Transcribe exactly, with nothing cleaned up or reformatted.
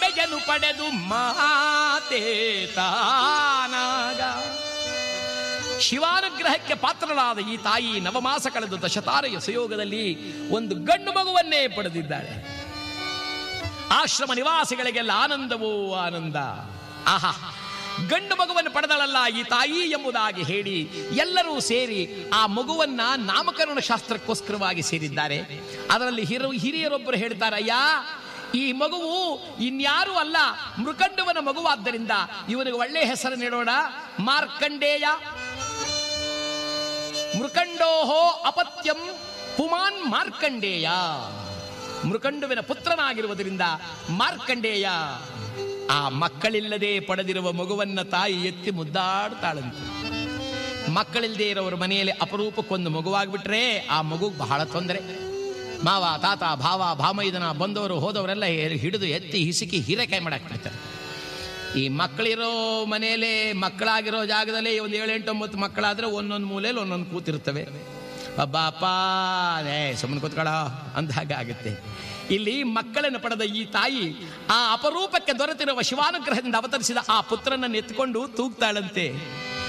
ಜಗದಂಬೆಯನ್ನು ಪಡೆದು ಮಾತೇತಾನಾಗ ಶಿವಾನುಗ್ರಹಕ್ಕೆ ಪಾತ್ರರಾದ ಈ ತಾಯಿ ನವಮಾಸ ಕಳೆದು ದಶತಾರೆಯ ಸುಯೋಗದಲ್ಲಿ ಒಂದು ಗಂಡು ಮಗುವನ್ನೇ ಪಡೆದಿದ್ದಾಳೆ. ಆಶ್ರಮ ನಿವಾಸಿಗಳಿಗೆಲ್ಲ ಆನಂದವೋ ಆನಂದ. ಆಹಾ, ಗಂಡು ಮಗುವನ್ನು ಪಡೆದಳಲ್ಲ ಈ ತಾಯಿ ಎಂಬುದಾಗಿ ಹೇಳಿ ಎಲ್ಲರೂ ಸೇರಿ ಆ ಮಗುವನ್ನ ನಾಮಕರಣ ಶಾಸ್ತ್ರಕ್ಕೋಸ್ಕರವಾಗಿ ಸೇರಿದ್ದಾರೆ. ಅದರಲ್ಲಿ ಹಿರ ಹಿರಿಯರೊಬ್ಬರು ಹೇಳ್ತಾರೆ, ಅಯ್ಯ, ಈ ಮಗುವು ಇನ್ಯಾರೂ ಅಲ್ಲ, ಮೃಕಂಡುವನ ಮಗುವಾದ್ದರಿಂದ ಇವನಿಗೆ ಒಳ್ಳೆ ಹೆಸರು ನೀಡೋಣ, ಮಾರ್ಕಂಡೇಯ. ಮೃಕಂಡೋಹೋ ಅಪತ್ಯಂ ಪುಮಾನ್ ಮಾರ್ಕಂಡೇಯ. ಮೃಕಂಡುವಿನ ಪುತ್ರನಾಗಿರುವುದರಿಂದ ಮಾರ್ಕಂಡೇಯ. ಆ ಮಕ್ಕಳಿಲ್ಲದೆ ಪಡೆದಿರುವ ಮಗುವನ್ನ ತಾಯಿ ಎತ್ತಿ ಮುದ್ದಾಡ್ತಾಳಂತೆ. ಮಕ್ಕಳಿಲ್ಲದೆ ಇರೋರ ಮನೆಯಲ್ಲಿ ಅಪರೂಪಕ್ಕೊಂದು ಮಗುವಾಗ್ಬಿಟ್ರೆ ಆ ಮಗು ಬಹಳ ತೊಂದರೆ. ಮಾವ, ತಾತ, ಭಾವ, ಭಾಮೈದನ ಬಂದವರು ಹೋದವರೆಲ್ಲ ಹಿಡಿದು ಎತ್ತಿ ಹಿಸುಕಿ ಹೀರೆಕಾಯಿ ಮಾಡಾಕ್ಬಿಡ್ತಾರೆ. ಈ ಮಕ್ಕಳಿರೋ ಮನೆಯಲ್ಲೇ, ಮಕ್ಕಳಾಗಿರೋ ಜಾಗದಲ್ಲೇ ಒಂದು ಏಳೆಂಟು ಒಂಬತ್ತು ಮಕ್ಕಳಾದ್ರೆ ಒಂದೊಂದು ಮೂಲೆಯಲ್ಲಿ ಒಂದೊಂದು ಕೂತಿರ್ತವೆ. ಅಬ್ಬಾಪ ಏ ಸುಮ್ಮನೆ ಕೂತ್ಕೊಳ್ಳ ಅಂದ ಹಾಗೆ ಆಗುತ್ತೆ. ಇಲ್ಲಿ ಮಕ್ಕಳನ್ನು ಪಡೆದ ಈ ತಾಯಿ ಆ ಅಪರೂಪಕ್ಕೆ ದೊರೆತಿರುವ ಶಿವಾನುಗ್ರಹದಿಂದ ಅವತರಿಸಿದ ಆ ಪುತ್ರನನ್ನು ಎತ್ತಿಕೊಂಡು ತೂಗ್ತಾಳಂತೆ.